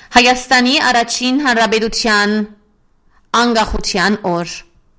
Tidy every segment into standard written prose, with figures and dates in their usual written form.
Հայաստանի առաջին հանրապետության անկախության օր։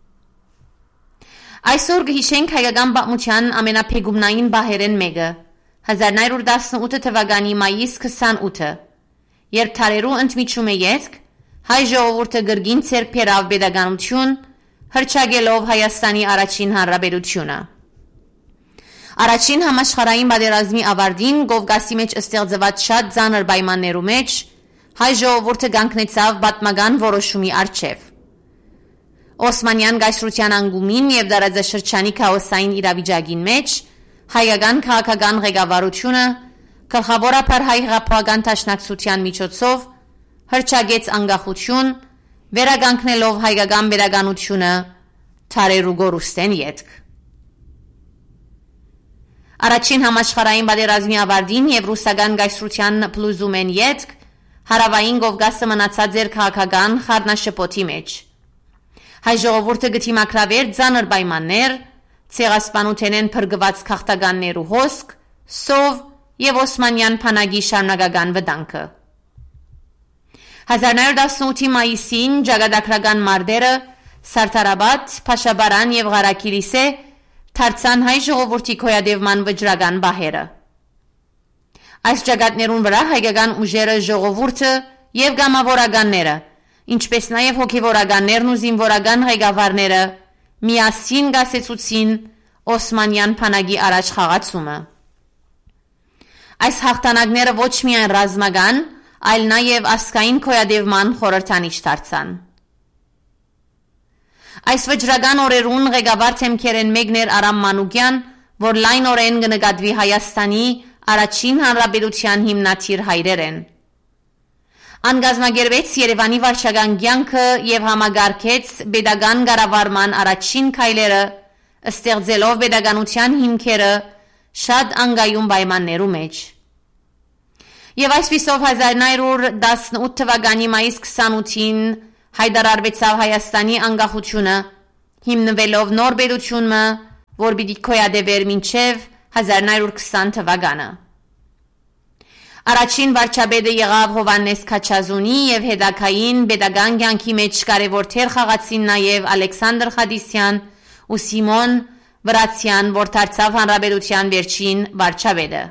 Այսօր գհիշենք հայկական պատմության ամենափեգումնային բահերեն մեկը 1918 թվականի մայիս 28-ը, երբ թարերու ընդմիջում է ետք, հայ ժողովուրդը գրգին ցերկ բերավ պետականություն, հռչակելով Հայաստանի առաջին հանրապետությունը։ Առաջին համաշխարհային պատերազմի ավարտին Կովկասի մեջ ստեղծված շատ ծանր պայմաններու մեջ հայ ժողովուրդը կանգնեցավ պատմական որոշումի առջև։ Օսմանյան կայսրության անկումին եւ դարաձաշրջանի քաոսային իրավիճակին մեջ հայկական քաղաքական ղեկավարությունը գլխավորապես հայ հեղափոխական դաշնակցության միջոցով հռչակեց անկախություն, վերականգնելով հայկական պետականությունը թարերու գորուստեն ետք։ Առաջին համաշխարհային պատերազմի ավարտին եւ ռուսական կայսրության փլուզումեն ետք հարավային Կովկասը մնացած էր քաղաքական խառնաշփոթի մեջ։ Հայ ժողովուրդը գտիմակրավեր ծանր պայմաններ, ցեղասպանութենեն փրկված քաղաքականներու հոսք, սով եւ օսմանյան փանագի շարունակական վտանգը։ 1918-ի մայիսին ճակատագրական մարտերը Սարդարաբադ, Փաշաբարան եւ Ղարաքիլիսե դարձան հայ ժողովրդի քոյադևման վճռական բահերը։ Այս ճակատներուն վրա հայկական ուժերը ժողովուրդը եւ գամավորականները, ինչպես նաեւ հոգեվորականներն ու զինվորական ղեկավարները միասին գասեցուցին օսմանյան փանագի առաջ խաղացումը։ Այս հաղթանակները ոչ միայն ռազմական, այլ նաեւ ազգային քոյադևման խորհրդանիշ դարձան։ Այս վճռական օրերուն ղեկավար թեմքերեն մեկն էր Արամ Մանուկյան, որ լայնորեն կնկատվի Հայաստանի առաջին հանրապետության հիմնադիր հայրերեն։ Անգազմագերվեց Երևանի վարչական կյանքը եւ համագարկեց պետական կառավարման առաջին քայլերը, ստեղծելով պետականության հիմքերը շատ անկայուն պայմաններու մեջ։ Եվ այսպիսով 1918 թվականի մայիս 28-ին հայտարարվեցավ Հայաստանի անկախությունը, հիմնվելով նոր պետությունը, որ պիտի քոյադևեր մինչև 1920 թվականը։ Առաջին վարչապետը եղավ Հովհաննես Քաչազունի եւ հետագային պետական կյանքի մեջ կարևոր թեր խաղացին նաեւ Ալեքսանդր Խադիսյան ու Սիմոն Վրացյան, որ դարձավ հանրապետության վերջին վարչապետը։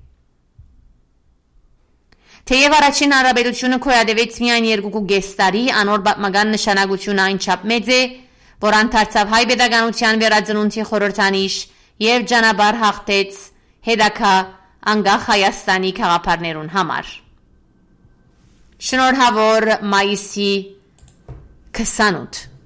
Թեև առաջին հանրապետությունը քոյադևեց միայն 2.5 տարի, անոր պատմական նշանակությունը այնչափ մեծ է, որ անդարձավ հայ պետականության վերածնունդի խորհրդանիշ եւ ճանապարհ հաղթեց հետագա անկախ Հայաստանի քաղաքարներուն համար։ Շնորհավոր մայիսի 28